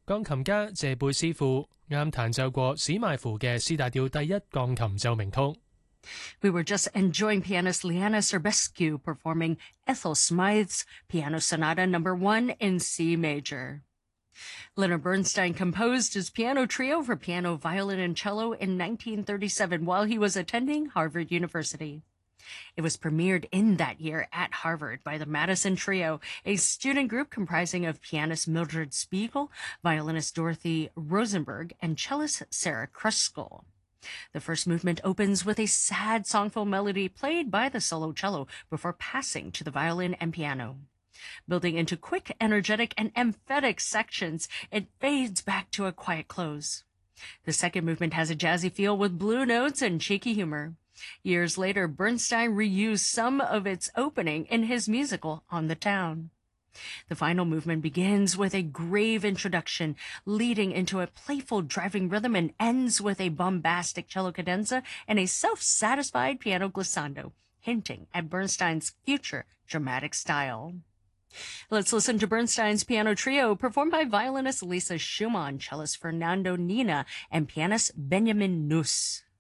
鋼琴家謝貝斯庫啱彈奏過史邁夫嘅 C 大調第一鋼琴奏鳴曲。 We were just enjoying pianist Liana Serbescu performing Ethel Smythe's Piano Sonata No. 1 in C major. Leonard Bernstein composed his piano trio for piano, violin, and cello in 1937 while he was attending Harvard University. It was premiered in that year at Harvard by the Madison Trio, a student group comprising of pianist Mildred Spiegel, violinist Dorothy Rosenberg, and cellist Sarah Kruskal. The first movement opens with a sad, songful melody played by the solo cello before passing to the violin and piano. Building into quick, energetic, and emphatic sections, it fades back to a quiet close. The second movement has a jazzy feel with blue notes and cheeky humor. Years later, Bernstein reused some of its opening in his musical On the Town. The final movement begins with a grave introduction, leading into a playful driving rhythm and ends with a bombastic cello cadenza and a self-satisfied piano glissando, hinting at Bernstein's future dramatic style. Let's listen to Bernstein's piano trio performed by violinist Lisa Schumann, cellist Fernando Nina, and pianist Benjamin Nuss.